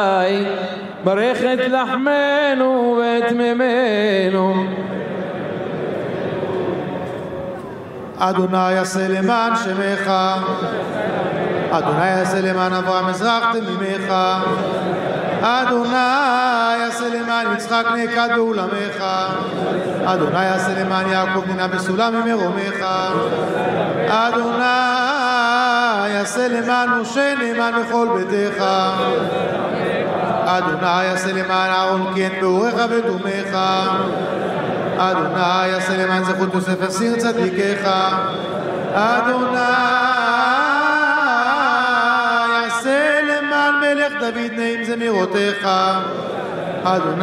ברך את לחמנו ואת מימינו. אדוני עשה למען שמך, אדוני עשה למען אברהם אזרחתם ממך, אדוני עשה למען יצחק נעקד באולמך, אדוני עשה למען יעקב ננה בסולם ממרומך, אדוני עשה למען משה נאמן בכל ביתך, אדוני עשה למען אהרון כהן באורך ותומך, אדוני עשה למען זכות יוסף אסיר צדיקיך, אדוני עשה למען מלך דוד נעים זמירותיך, אדוני